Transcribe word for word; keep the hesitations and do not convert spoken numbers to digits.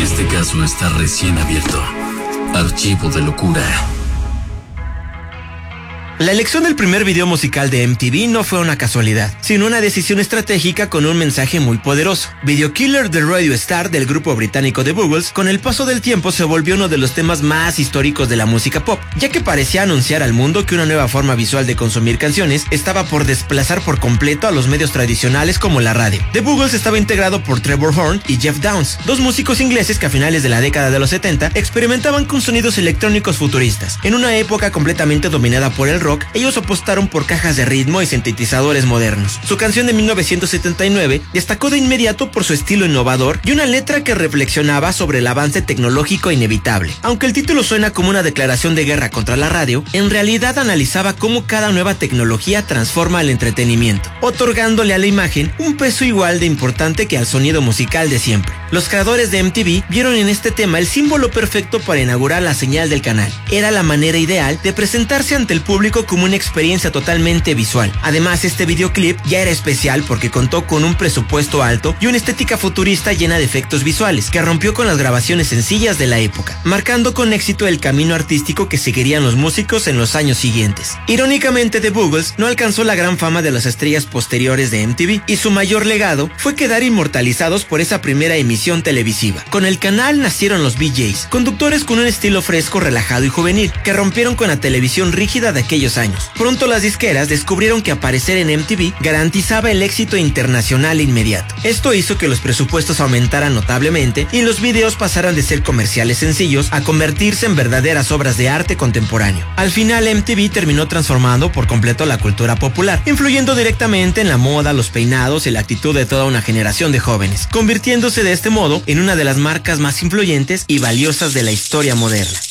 Este caso está recién abierto. Archivo de locura. La elección del primer video musical de M T V no fue una casualidad, sino una decisión estratégica con un mensaje muy poderoso. Video Killer de Radio Star del grupo británico The Buggles, con el paso del tiempo se volvió uno de los temas más históricos de la música pop, ya que parecía anunciar al mundo que una nueva forma visual de consumir canciones estaba por desplazar por completo a los medios tradicionales como la radio. The Buggles estaba integrado por Trevor Horn y Jeff Downes, dos músicos ingleses que a finales de la década de los setenta experimentaban con sonidos electrónicos futuristas. En una época completamente dominada por el rock, ellos apostaron por cajas de ritmo y sintetizadores modernos. Su canción de mil novecientos setenta y nueve destacó de inmediato por su estilo innovador y una letra que reflexionaba sobre el avance tecnológico inevitable. Aunque el título suena como una declaración de guerra contra la radio, en realidad analizaba cómo cada nueva tecnología transforma el entretenimiento, otorgándole a la imagen un peso igual de importante que al sonido musical de siempre. Los creadores de M T V vieron en este tema el símbolo perfecto para inaugurar la señal del canal. Era la manera ideal de presentarse ante el público como una experiencia totalmente visual. Además, este videoclip ya era especial porque contó con un presupuesto alto y una estética futurista llena de efectos visuales, que rompió con las grabaciones sencillas de la época, marcando con éxito el camino artístico que seguirían los músicos en los años siguientes. Irónicamente, The Buggles no alcanzó la gran fama de las estrellas posteriores de M T V, y su mayor legado fue quedar inmortalizados por esa primera emisión televisiva. Con el canal nacieron los V Js, conductores con un estilo fresco, relajado y juvenil, que rompieron con la televisión rígida de aquellos años. Pronto las disqueras descubrieron que aparecer en M T V garantizaba el éxito internacional inmediato. Esto hizo que los presupuestos aumentaran notablemente y los videos pasaran de ser comerciales sencillos a convertirse en verdaderas obras de arte contemporáneo. Al final, M T V terminó transformando por completo la cultura popular, influyendo directamente en la moda, los peinados y la actitud de toda una generación de jóvenes, convirtiéndose de este modo en una de las marcas más influyentes y valiosas de la historia moderna.